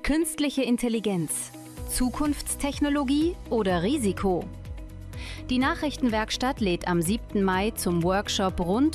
Künstliche Intelligenz, Zukunftstechnologie oder Risiko? Die Nachrichtenwerkstatt lädt am 7. Mai zum Workshop rund